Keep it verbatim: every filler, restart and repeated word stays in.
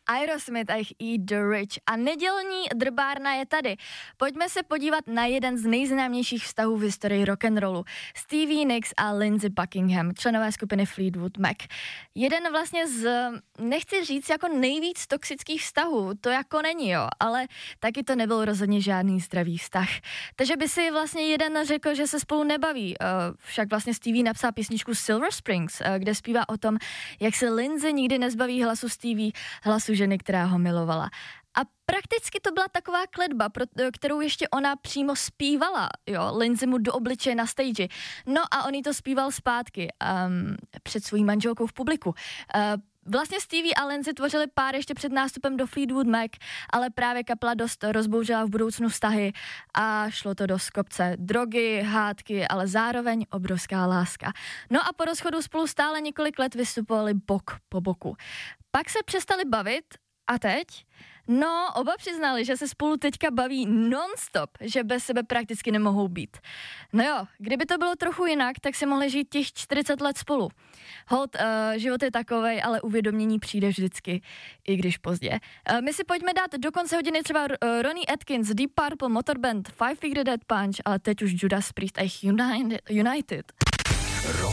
Aerosmith a jejich Eat the Rich a nedělní drbárna je tady. Pojďme se podívat na jeden z nejznámějších vztahů v historii rock'n'rollu. Stevie Nicks a Lindsey Buckingham, členové skupiny Fleetwood Mac. Jeden vlastně z, nechci říct jako nejvíc toxických vztahů, to jako není, jo, ale taky to nebyl rozhodně žádný zdravý vztah. Takže by si vlastně jeden řekl, že se spolu nebaví. Však vlastně Stevie napsal písničku Silver Springs, kde zpívá o tom, jak se Lindsey nikdy nezbaví hlasu Stevie, hlasu ženy, která ho milovala. A prakticky to byla taková kletba, pro, kterou ještě ona přímo zpívala, jo, Lindsey mu do obličeje na stage. No a on jí to zpíval zpátky um, před svojí manželkou v publiku. Uh, Vlastně Stevie a Lindsey tvořili pár ještě před nástupem do Fleetwood Mac, ale právě kapela dost rozbouřila v budoucnu vztahy a šlo to do kopce. Drogy, hádky, ale zároveň obrovská láska. No a po rozchodu spolu stále několik let vystupovali bok po boku. Pak se přestali bavit a teď? No, oba přiznali, že se spolu teďka baví non-stop, že bez sebe prakticky nemohou být. No jo, kdyby to bylo trochu jinak, tak si mohli žít těch čtyřicet let spolu. Hold, uh, život je takovej, ale uvědomění přijde vždycky, i když pozdě. Uh, my si pojďme dát do konce hodiny třeba uh, Ronnie Atkins, Deep Purple, Motorband, Five Finger Death Punch, ale teď už Judas Priest a jejich United. Rock